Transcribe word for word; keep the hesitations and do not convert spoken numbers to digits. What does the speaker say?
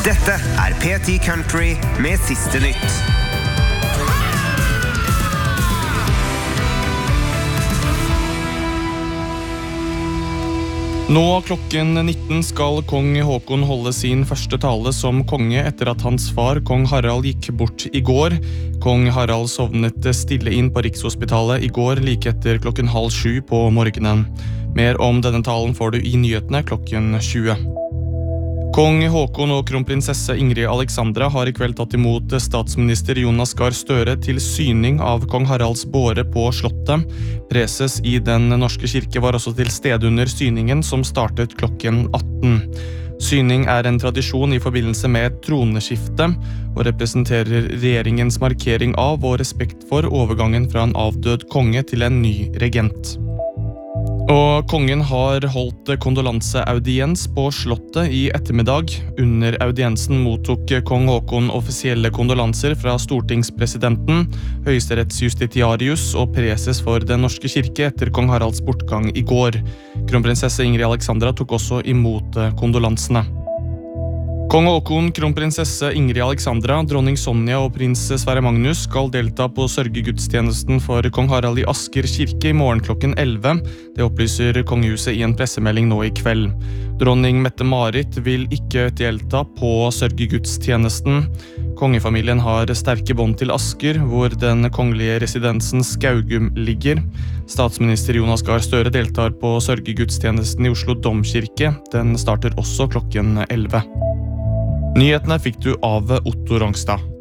Dette er P ti Country med siste nytt. Nå klokken nitten skal kong Håkon holde sin første tale som konge etter at hans far, kong Harald, gikk bort i går. Kong Harald sovnet stille inn på Rikshospitalet i går like etter klokken halv sju på morgenen. Mer om denne talen får du i nyhetene klokken tjue. Kong Håkon og kronprinsesse Ingrid Alexandra har i kveld tatt imot statsminister Jonas Gahr Støre til syning av kong Haralds båre på slottet. Preses i Den norske kirke var også til stede under syningen som startet klokken atten. Syning er en tradisjon i forbindelse med et troneskifte og representerer regjeringens markering av og respekt for overgangen fra en avdød konge til en ny regent. Og kongen har holdt kondolanseaudiens på slottet i ettermiddag. Under audiensen mottok kong Håkon offisielle kondolanser fra stortingspresidenten, høyesterettsjustitiarius og preses for Den norske kirke etter kong Haralds bortgang i går. Kronprinsesse Ingrid Alexandra tok også imot kondolansene. Kong Håkon, kronprinsesse Ingrid Alexandra, dronning Sonja og prins Sverre Magnus skal delta på sørgegudstjenesten for kong Harald i Asker kirke i morgen klokken elleve. Det opplyser kongehuset i en pressemelding nå i kveld. Dronning Mette-Marit vil ikke delta på sørgegudstjenesten. Kongefamilien har sterke bånd til Asker, hvor den kongelige residensen Skaugum ligger. Statsminister Jonas Gahr Støre deltar på sørgegudstjenesten i Oslo Domkirke. Den starter også klokken elleve. Nyhetene fikk du av Otto Rongstad.